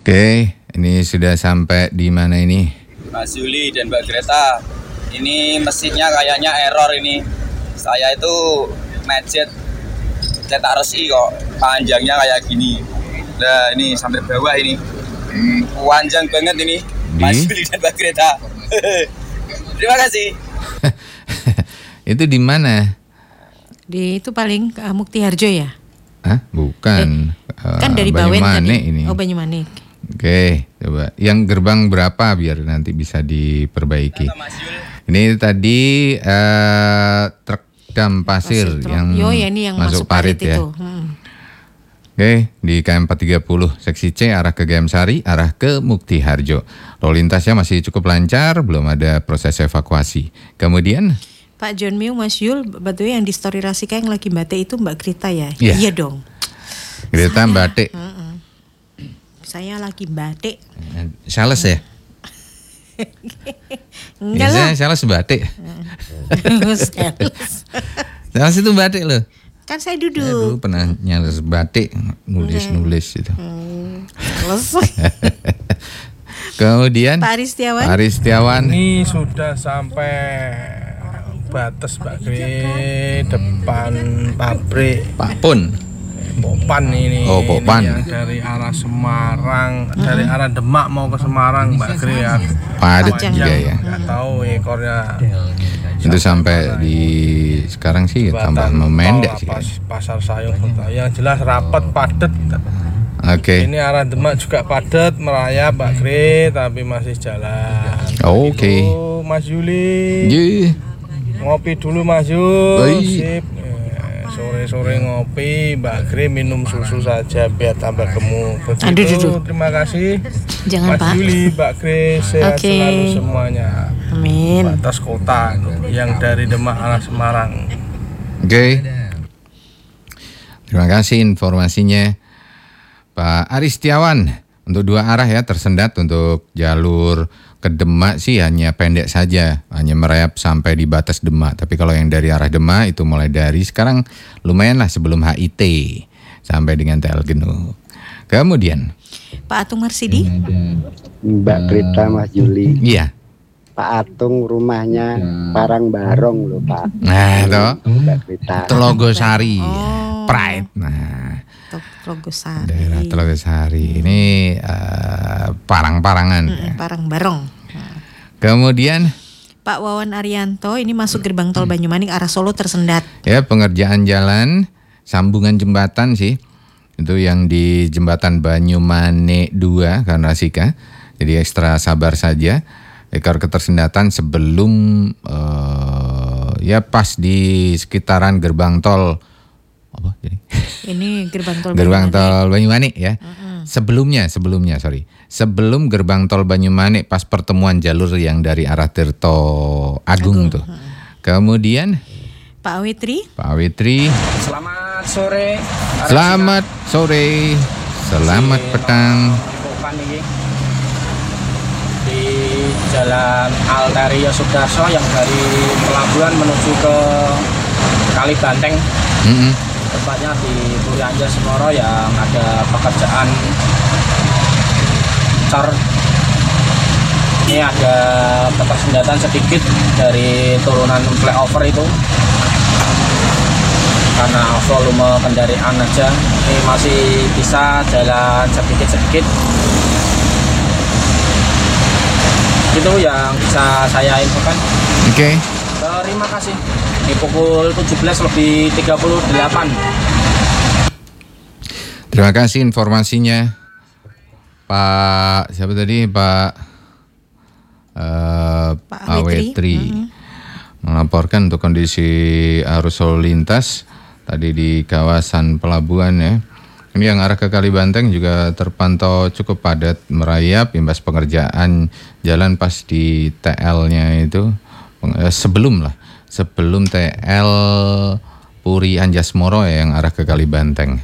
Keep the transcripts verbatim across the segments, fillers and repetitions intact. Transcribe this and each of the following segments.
Oke, ini sudah sampai di mana ini? Mas Yuli dan Mbak Greta, ini mesinnya kayaknya error ini. Saya itu macet cetak resi kok, panjangnya kayak gini. Nah ini sampai bawah ini, panjang banget ini. Di? Mas Yuli dan Mbak Greta. Terima kasih. Itu di mana? Di itu paling uh, Mukti Harjo ya? Hah? Bukan. Eh, kan Uh, dari Bawen Banyumanik tadi. ini. Oh Banyumanik. Oke, coba. Yang gerbang berapa biar nanti bisa diperbaiki. Mas Yul. Ini tadi uh, truk dam pasir, Pasir truk. yang, Yo, ya, ini yang masuk, masuk parit, parit ya. itu. Hmm. Oke, di K M empat tiga puluh seksi C arah ke G M Sari, arah ke Mukti Harjo. Lalu lintasnya masih cukup lancar, belum ada proses evakuasi. Kemudian Pak John Miu, Mas Yul, betul yang di story Rasika yang lagi batik itu Mbak Grita ya? Iya. Iya dong. Greta Saya- batik. Mm-mm. Saya lagi batik. Sales ya? Enggak lah. Biasanya sales batik. Sales. Sales itu batik loh. Kan saya Saya dulu duduk. pernah nyales batik, nulis-nulis itu. Sales. Kemudian Pak Aris Setiawan. Pak Aris Setiawan. Ini sudah sampai batas Mbak Gri, depan pabrik Pak Pun. Popan ini. Oh, Popan. Ini yang dari arah Semarang, dari arah Demak mau ke Semarang Mbak Gri ya. Padat Panjang. juga ya. Nggak tahu ekornya. Itu sampai di sekarang sih tambah Jembatan memendek tol sih. apa, Pasar Sayung Kota. Yang jelas rapat padat. Oke. Ini arah Demak juga padat merayap Mbak Gri, tapi masih jalan. Oke. Itu, Mas Yuli. Ye. Ngopi dulu Mas Yul. Baik. Sip. Eh, Sore-sore ngopi, Mbak Gri minum susu saja biar tambah gemuk. Begitu. Aduh, duh, duh. Terima kasih. Jangan Mas Pak. Yuli, Mbak Gri sehat Oke. selalu semuanya. Amin. Batas kota yang dari Demak arah Semarang. Oke. Terima kasih informasinya Pak Aris Setiawan. Untuk dua arah ya tersendat, untuk jalur ke Demak sih hanya pendek saja, hanya merayap sampai di batas Demak. Tapi kalau yang dari arah Demak itu mulai dari sekarang lumayan lah sebelum H I T sampai dengan T L Genuk. Kemudian, Pak Atung Marsidi. Mbak Greta, Mas Juli. iya. Pak Atung rumahnya Parangbarong loh Pak. Nah, itu Mbak Greta. Telogosari, Oh. Pride. Nah, Logosari. daerah Telogosari ini eh, parang-parangan. ya. Parang Barong. Kemudian Pak Wawan Arianto ini masuk gerbang tol Banyumanik arah Solo tersendat. ya pengerjaan jalan, sambungan jembatan sih. Itu yang di jembatan Banyumanik dua karena Rasika. Jadi ekstra sabar saja. Ekor ketersendatan sebelum uh, ya pas di sekitaran gerbang tol apa jadi? Ini gerbang tol Gerbang Banyumanik. tol Banyumanik ya. Sebelumnya, sebelumnya sorry. Sebelum gerbang tol Banyumanik pas pertemuan jalur yang dari arah Tirto Agung, tuh. Kemudian Pak Awitri. Pak Awitri, Selamat sore. selamat sore, selamat petang. Popan ini di Jalan Altaria Sudarso yang dari pelabuhan menuju ke Kali Banteng, Mm-mm. tepatnya di Puri Anjas Semoro yang ada pekerjaan cor. Ini ada ketersendatan sedikit dari turunan flyover itu karena volume kendaraan aja. Ini masih bisa jalan sedikit-sedikit. Itu yang bisa saya infokan. Oke. Terima kasih. Di pukul tujuh belas lebih tiga puluh delapan. Terima kasih informasinya Pak siapa tadi Pak eh, Pak Awetri Awetri. melaporkan untuk kondisi arus lalu lintas tadi di kawasan pelabuhan ya. Ini yang arah ke Kalibanteng juga terpantau cukup padat merayap imbas pengerjaan jalan pas di T L-nya itu peng- eh, sebelum lah sebelum T L Puri Anjas Moro ya, yang arah ke Kalibanteng.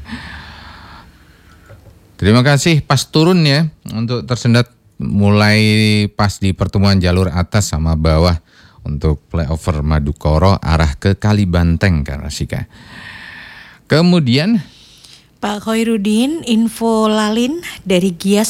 Terima kasih pas turun ya untuk tersendat mulai pas di pertemuan jalur atas sama bawah untuk flyover Madukoro arah ke Kalibanteng Karasika. Kemudian Pak Khairuddin, info lalin dari Gias